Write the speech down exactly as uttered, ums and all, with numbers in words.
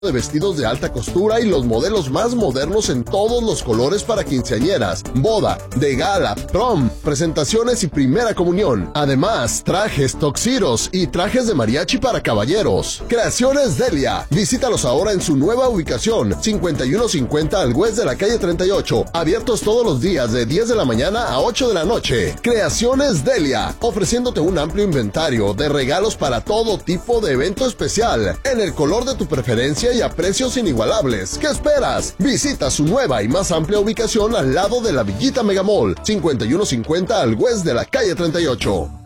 de vestidos de alta costura y los modelos más modernos en todos los colores para quinceañeras, boda, de gala, prom, presentaciones y primera comunión. Además, trajes, tuxedos y trajes de mariachi para caballeros. Creaciones Delia. Visítalos ahora en su nueva ubicación, cincuenta y uno cincuenta al West de la calle treinta y ocho. Abiertos todos los días de diez de la mañana a ocho de la noche. Creaciones Delia, ofreciéndote un amplio inventario de regalos para todo tipo de evento especial, en el color de tu preferencia y a precios inigualables. ¿Qué esperas? Visita su nueva y más amplia ubicación al lado de la Villita Megamall, cincuenta y uno cincuenta al West de la calle treinta y ocho.